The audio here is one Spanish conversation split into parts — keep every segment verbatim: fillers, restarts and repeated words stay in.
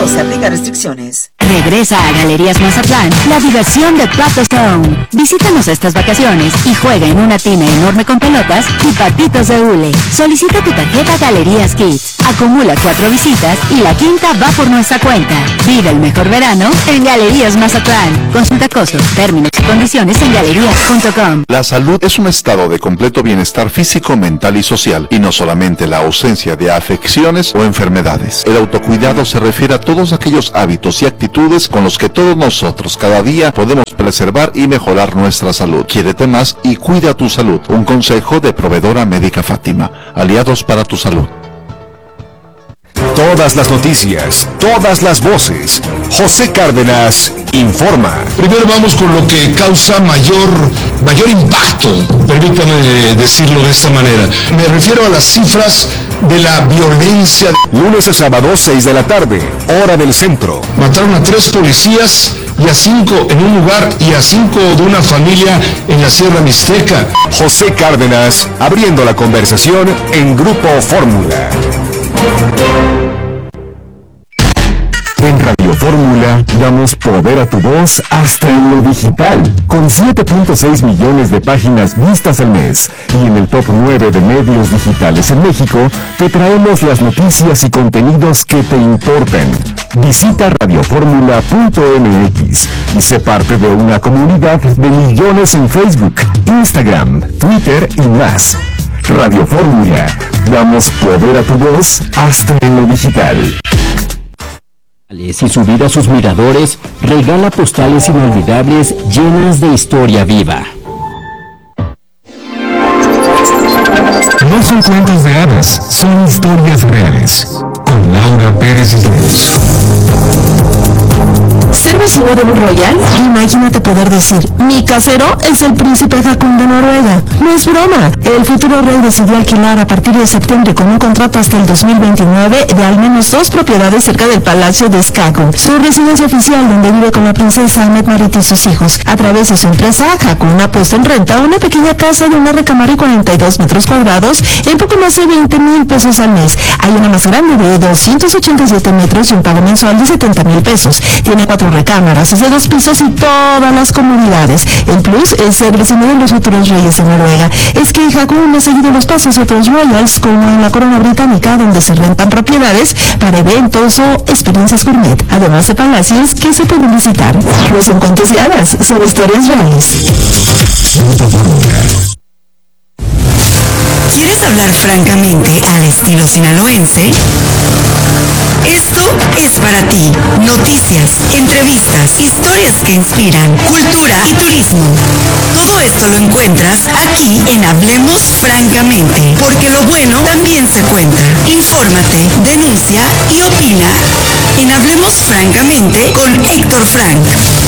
Se aplica restricciones. Regresa a Galerías Mazatlán la diversión de Pato Zone. Visítanos estas vacaciones y juega en una tina enorme con pelotas y patitos de hule. Solicita tu tarjeta Galerías Kids. Acumula cuatro visitas y la quinta va por nuestra cuenta. Vive el mejor verano en Galerías Mazatlán. Consulta costos, términos y condiciones en galerías punto com. La salud es un estado de completo bienestar físico, mental y social, y no solamente la ausencia de afecciones o enfermedades. El autocuidado se refiere a todos aquellos hábitos y actitudes con los que todos nosotros cada día podemos preservar y mejorar nuestra salud. Quiérete más y cuida tu salud. Un consejo de Proveedora Médica Fátima. Aliados para tu salud. Todas las noticias, todas las voces. José Cárdenas informa. Primero vamos con lo que causa mayor, mayor impacto, permítame decirlo de esta manera. Me refiero a las cifras de la violencia. Lunes a sábado, seis de la tarde, hora del centro. Mataron a tres policías y a cinco en un lugar y a cinco de una familia en la Sierra Mixteca. José Cárdenas, abriendo la conversación en Grupo Fórmula. En Radio Fórmula damos poder a tu voz hasta en lo digital, con siete punto seis millones de páginas vistas al mes, y en el top nueve de medios digitales en México, te traemos las noticias y contenidos que te importan. Visita radioformula punto m x y sé parte de una comunidad de millones en Facebook, Instagram, Twitter y más. Radio Fórmula, damos poder a tu voz hasta en lo digital. Y subida a sus miradores, regala postales inolvidables llenas de historia viva. No son cuentos de hadas, son historias reales. Con Laura Pérez Islas. ¿Ser vecino de un royal? Imagínate poder decir, mi casero es el príncipe Haakon de Noruega. No es broma. El futuro rey decidió alquilar a partir de septiembre con un contrato hasta el dos mil veintinueve de al menos dos propiedades cerca del Palacio de Skagen, su residencia oficial donde vive con la princesa Mette-Marit y sus hijos. A través de su empresa, Haakon ha puesto en renta una pequeña casa de una recámara y cuarenta y dos metros cuadrados en poco más de veinte mil pesos al mes. Hay una más grande de doscientos ochenta y siete metros y un pago mensual de setenta mil pesos. Tiene cuatro recámaras, es de dos pisos y todas las comodidades. El plus es ser vecino de los futuros reyes de Noruega. Es que Haakon ha seguido los pasos de otros royals, como en la corona británica, donde se rentan propiedades para eventos o experiencias gourmet, además de palacios que se pueden visitar. No son cuentos de hadas, son historias reales. ¿Quieres hablar francamente al estilo sinaloense? Esto es para ti. Noticias, entrevistas, historias que inspiran, cultura y turismo. Todo esto lo encuentras aquí en Hablemos Francamente, porque lo bueno también se cuenta. Infórmate, denuncia y opina en Hablemos Francamente con Héctor Frank.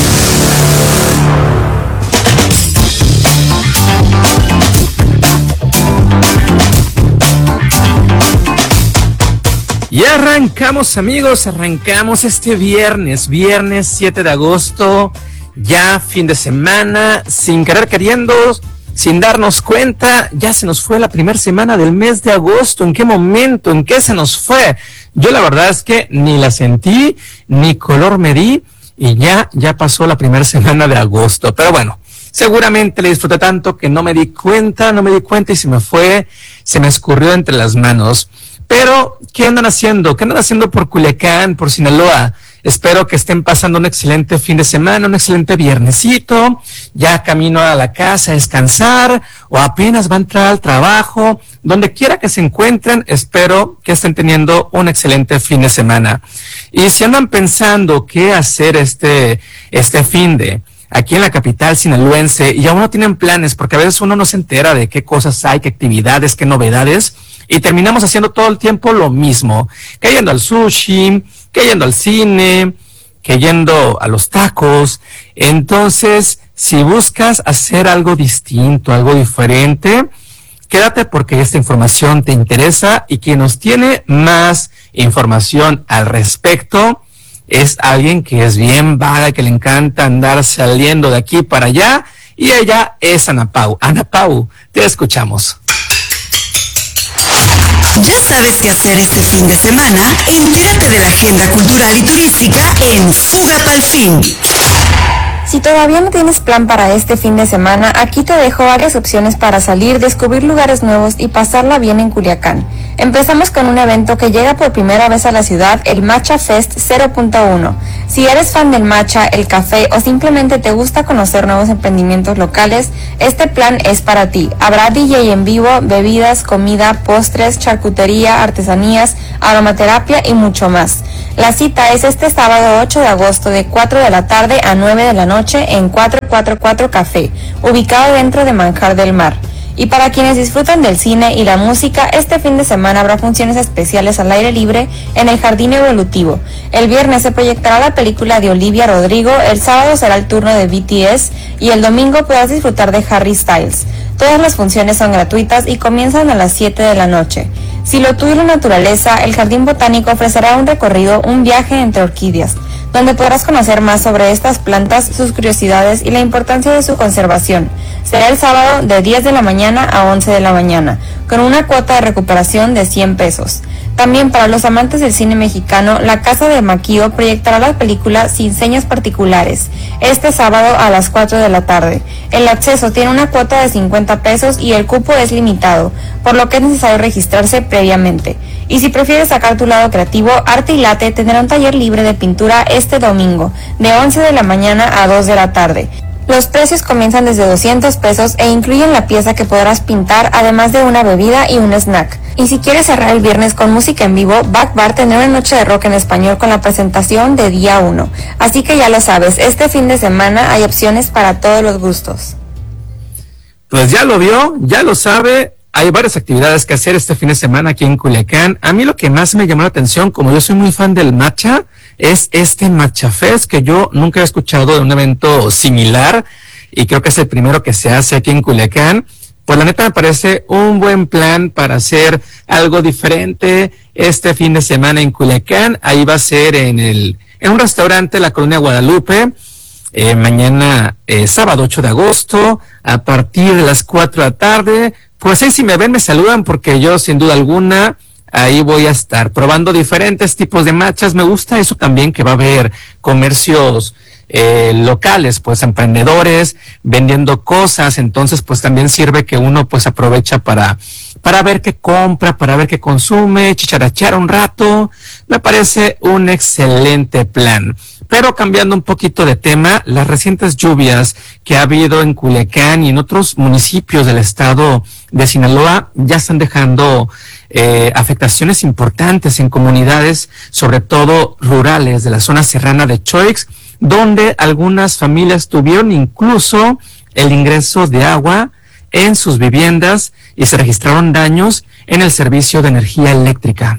Y arrancamos, amigos, arrancamos este viernes, viernes siete de agosto, ya fin de semana, sin querer queriendo, sin darnos cuenta, ya se nos fue la primera semana del mes de agosto. ¿En qué momento? ¿En qué se nos fue? Yo la verdad es que ni la sentí, ni color me di, y ya, ya pasó la primera semana de agosto. Pero bueno, seguramente le disfruté tanto que no me di cuenta, no me di cuenta y se me fue, se me escurrió entre las manos. Pero, ¿qué andan haciendo? ¿Qué andan haciendo por Culiacán, por Sinaloa? Espero que estén pasando un excelente fin de semana, un excelente viernesito, ya camino a la casa a descansar, o apenas va a entrar al trabajo. Donde quiera que se encuentren, espero que estén teniendo un excelente fin de semana. Y si andan pensando qué hacer este, este fin de aquí en la capital sinaloense, y aún no tienen planes, porque a veces uno no se entera de qué cosas hay, qué actividades, qué novedades, y terminamos haciendo todo el tiempo lo mismo, que yendo al sushi, que yendo al cine, que yendo a los tacos. Entonces, si buscas hacer algo distinto, algo diferente, quédate porque esta información te interesa, y quien nos tiene más información al respecto es alguien que es bien vaga, que le encanta andar saliendo de aquí para allá, y ella es Ana Pau. Ana Pau, te escuchamos. ¿Ya sabes qué hacer este fin de semana? Entérate de la agenda cultural y turística en Fuga Pa'l Fin. Si todavía no tienes plan para este fin de semana, aquí te dejo varias opciones para salir, descubrir lugares nuevos y pasarla bien en Culiacán. Empezamos con un evento que llega por primera vez a la ciudad, el Matcha Fest cero punto uno. Si eres fan del matcha, el café o simplemente te gusta conocer nuevos emprendimientos locales, este plan es para ti. Habrá D J en vivo, bebidas, comida, postres, charcutería, artesanías, aromaterapia y mucho más. La cita es este sábado ocho de agosto de cuatro de la tarde a nueve de la noche en cuatrocientos cuarenta y cuatro Café, ubicado dentro de Manjar del Mar. Y para quienes disfrutan del cine y la música, este fin de semana habrá funciones especiales al aire libre en el Jardín Evolutivo. El viernes se proyectará la película de Olivia Rodrigo, el sábado será el turno de B T S y el domingo podrás disfrutar de Harry Styles. Todas las funciones son gratuitas y comienzan a las siete de la noche. Si lo tuyo es la naturaleza, el Jardín Botánico ofrecerá un recorrido, un viaje entre orquídeas, donde podrás conocer más sobre estas plantas, sus curiosidades y la importancia de su conservación. Será el sábado de diez de la mañana a once de la mañana, con una cuota de recuperación de cien pesos. También para los amantes del cine mexicano, la Casa de Maquio proyectará la película Sin Señas Particulares, este sábado a las cuatro de la tarde. El acceso tiene una cuota de cincuenta pesos y el cupo es limitado, por lo que es necesario registrarse previamente. Y si prefieres sacar tu lado creativo, Arte y Late tendrá un taller libre de pintura este domingo, de once de la mañana a dos de la tarde. Los precios comienzan desde doscientos pesos e incluyen la pieza que podrás pintar, además de una bebida y un snack. Y si quieres cerrar el viernes con música en vivo, Back Bar tendrá una noche de rock en español con la presentación de Día uno. Así que ya lo sabes, este fin de semana hay opciones para todos los gustos. Pues ya lo vio, ya lo sabe. Hay varias actividades que hacer este fin de semana aquí en Culiacán. A mí lo que más me llamó la atención, como yo soy muy fan del matcha, es este Matcha Fest, que yo nunca he escuchado de un evento similar y creo que es el primero que se hace aquí en Culiacán. Pues la neta me parece un buen plan para hacer algo diferente este fin de semana en Culiacán. Ahí va a ser en el en un restaurante de la Colonia Guadalupe. Eh, mañana, eh, sábado ocho de agosto, a partir de las cuatro de la tarde. Pues ahí si me ven me saludan porque yo sin duda alguna ahí voy a estar probando diferentes tipos de matchas. Me gusta eso también, que va a haber comercios eh, locales, pues emprendedores vendiendo cosas. Entonces pues también sirve que uno pues aprovecha para para ver qué compra, para ver qué consume, chicharachear un rato. Me parece un excelente plan. Pero cambiando un poquito de tema, las recientes lluvias que ha habido en Culiacán y en otros municipios del estado de Sinaloa ya están dejando eh, afectaciones importantes en comunidades, sobre todo rurales de la zona serrana de Choix, donde algunas familias tuvieron incluso el ingreso de agua en sus viviendas y se registraron daños en el servicio de energía eléctrica.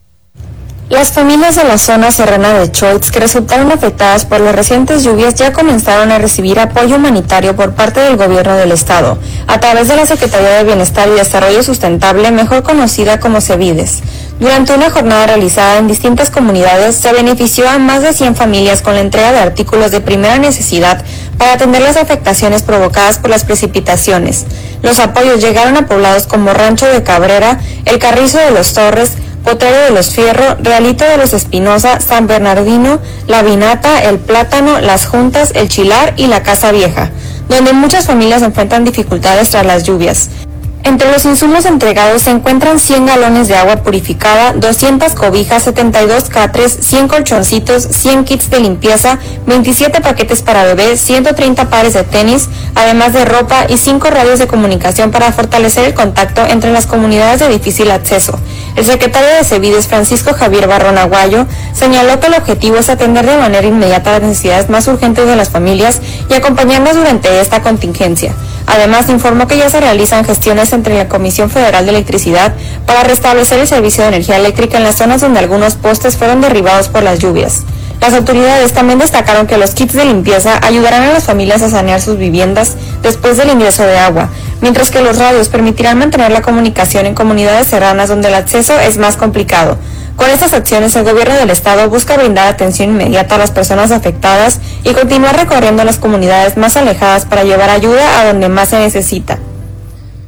Las familias de la zona serrana de Choix que resultaron afectadas por las recientes lluvias ya comenzaron a recibir apoyo humanitario por parte del gobierno del estado, a través de la Secretaría de Bienestar y Desarrollo Sustentable, mejor conocida como CEBIDES. Durante una jornada realizada en distintas comunidades, se benefició a más de cien familias con la entrega de artículos de primera necesidad para atender las afectaciones provocadas por las precipitaciones. Los apoyos llegaron a poblados como Rancho de Cabrera, El Carrizo de los Torres, Potrero de los Fierro, Realito de los Espinosa, San Bernardino, La Vinata, El Plátano, Las Juntas, El Chilar y La Casa Vieja, donde muchas familias enfrentan dificultades tras las lluvias. Entre los insumos entregados se encuentran cien galones de agua purificada, doscientas cobijas, setenta y dos catres, cien colchoncitos, cien kits de limpieza, veintisiete paquetes para bebés, ciento treinta pares de tenis, además de ropa y cinco radios de comunicación para fortalecer el contacto entre las comunidades de difícil acceso. El secretario de CEBIDES, Francisco Javier Barrón Aguayo, señaló que el objetivo es atender de manera inmediata las necesidades más urgentes de las familias y acompañarlas durante esta contingencia. Además, informó que ya se realizan gestiones entre la Comisión Federal de Electricidad para restablecer el servicio de energía eléctrica en las zonas donde algunos postes fueron derribados por las lluvias. Las autoridades también destacaron que los kits de limpieza ayudarán a las familias a sanear sus viviendas después del ingreso de agua, mientras que los radios permitirán mantener la comunicación en comunidades serranas donde el acceso es más complicado. Con estas acciones, el gobierno del estado busca brindar atención inmediata a las personas afectadas y continuar recorriendo las comunidades más alejadas para llevar ayuda a donde más se necesita.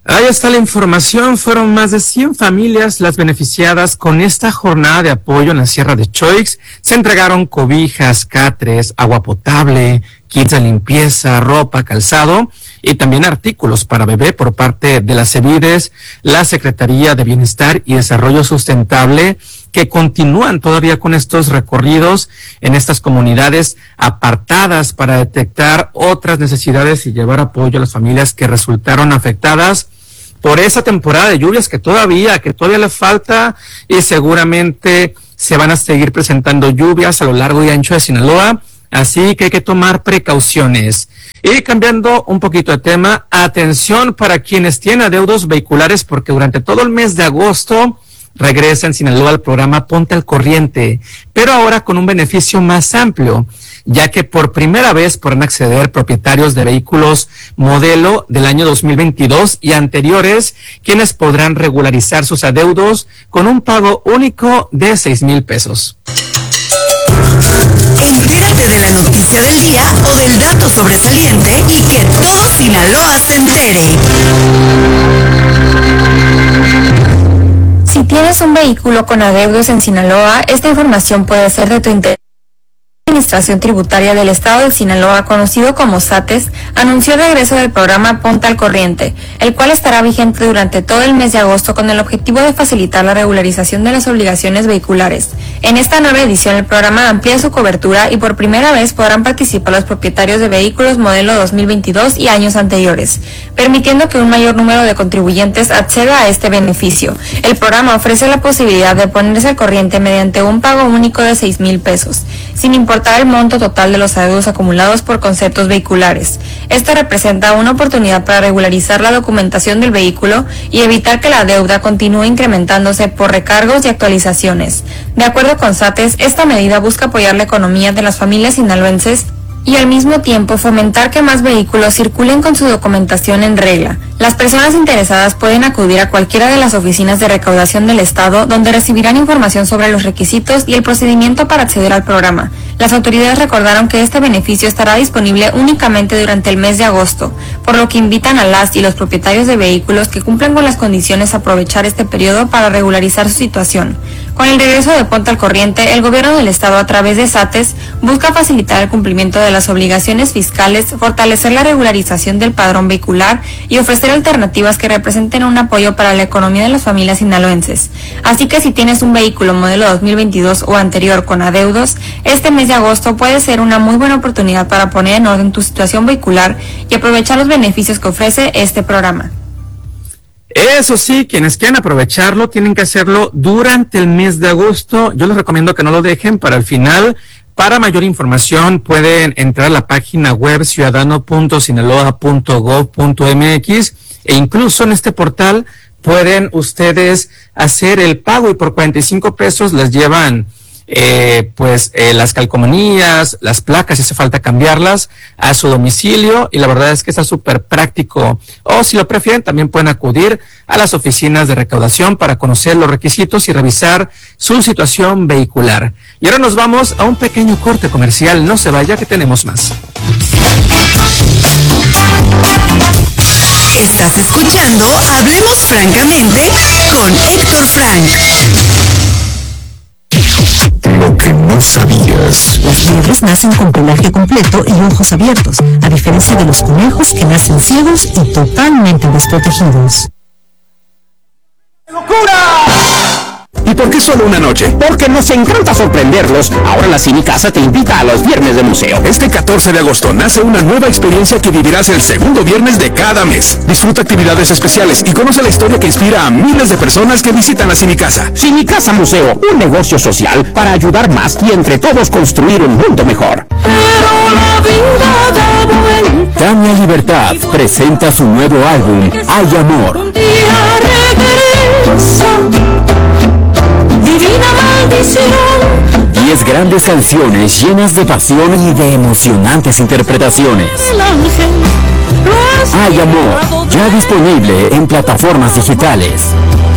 Ahí está la información. Fueron más de cien familias las beneficiadas con esta jornada de apoyo en la Sierra de Choix. Se entregaron cobijas, catres, agua potable, kits de limpieza, ropa, calzado y también artículos para bebé por parte de la CEBIDES, la Secretaría de Bienestar y Desarrollo Sustentable, que continúan todavía con estos recorridos en estas comunidades apartadas para detectar otras necesidades y llevar apoyo a las familias que resultaron afectadas por esa temporada de lluvias que todavía, que todavía le falta, y seguramente se van a seguir presentando lluvias a lo largo y ancho de Sinaloa, así que hay que tomar precauciones. Y cambiando un poquito de tema, atención para quienes tienen adeudos vehiculares, porque durante todo el mes de agosto regresa en Sinaloa al programa Ponte al Corriente, pero ahora con un beneficio más amplio, ya que por primera vez podrán acceder propietarios de vehículos modelo del año dos mil veintidós y anteriores, quienes podrán regularizar sus adeudos con un pago único de seis mil pesos. Entérate de la noticia del día o del dato sobresaliente y que todo Sinaloa se entere. Si tienes un vehículo con adeudos en Sinaloa, esta información puede ser de tu interés. La Administración Tributaria del Estado de Sinaloa, conocido como SATES, anunció el regreso del programa Ponte al Corriente, el cual estará vigente durante todo el mes de agosto con el objetivo de facilitar la regularización de las obligaciones vehiculares. En esta nueva edición, el programa amplía su cobertura y por primera vez podrán participar los propietarios de vehículos modelo dos mil veintidós y años anteriores, permitiendo que un mayor número de contribuyentes acceda a este beneficio. El programa ofrece la posibilidad de ponerse al corriente mediante un pago único de seis mil pesos, sin importar el monto total de los adeudos acumulados por conceptos vehiculares. Esto representa una oportunidad para regularizar la documentación del vehículo y evitar que la deuda continúe incrementándose por recargos y actualizaciones. De acuerdo con SATES, esta medida busca apoyar la economía de las familias sinaloenses y al mismo tiempo fomentar que más vehículos circulen con su documentación en regla. Las personas interesadas pueden acudir a cualquiera de las oficinas de recaudación del Estado, donde recibirán información sobre los requisitos y el procedimiento para acceder al programa. Las autoridades recordaron que este beneficio estará disponible únicamente durante el mes de agosto, por lo que invitan a las y los propietarios de vehículos que cumplan con las condiciones a aprovechar este periodo para regularizar su situación. Con el regreso de Ponte al Corriente, el gobierno del Estado, a través de SATES, busca facilitar el cumplimiento de las obligaciones fiscales, fortalecer la regularización del padrón vehicular y ofrecer alternativas que representen un apoyo para la economía de las familias sinaloenses. Así que si tienes un vehículo modelo dos mil veintidós o anterior con adeudos, este mes de agosto puede ser una muy buena oportunidad para poner en orden tu situación vehicular y aprovechar los beneficios que ofrece este programa. Eso sí, quienes quieran aprovecharlo tienen que hacerlo durante el mes de agosto. Yo les recomiendo que no lo dejen para el final. Para mayor información pueden entrar a la página web ciudadano punto sinaloa punto gov punto mx e incluso en este portal pueden ustedes hacer el pago y por cuarenta y cinco pesos les llevan eh, pues eh, las calcomanías, las placas, si hace falta cambiarlas a su domicilio, y la verdad es que está súper práctico. O si lo prefieren, también pueden acudir a las oficinas de recaudación para conocer los requisitos y revisar su situación vehicular. Y ahora nos vamos a un pequeño corte comercial. No se vaya, que tenemos más. Estás escuchando Hablemos Francamente con Héctor Frank. Lo que no sabías. Las liebres nacen con pelaje completo y ojos abiertos, a diferencia de los conejos que nacen ciegos y totalmente desprotegidos. ¿Y por qué solo una noche? Porque nos encanta sorprenderlos. Ahora la Cinicasa te invita a los viernes de museo. Este catorce de agosto nace una nueva experiencia que vivirás el segundo viernes de cada mes. Disfruta actividades especiales y conoce la historia que inspira a miles de personas que visitan la Cinicasa. Cinicasa Museo, un negocio social para ayudar más y entre todos construir un mundo mejor. Tania Libertad presenta su nuevo álbum, Hay Amor. Divina maldición. Diez grandes canciones llenas de pasión y de emocionantes interpretaciones. Hay Amor, ya disponible en plataformas digitales.